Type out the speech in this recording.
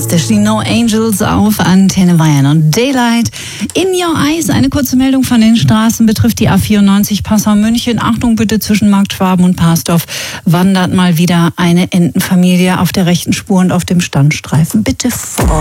Fantastisch, die No Angels auf Antenne Bayern und Daylight in Your Eyes. Eine kurze Meldung von den Straßen betrifft die A94 Passau-München. Achtung bitte, zwischen Markt Schwaben und Parsdorf wandert mal wieder eine Entenfamilie auf der rechten Spur und auf dem Standstreifen. Bitte vor.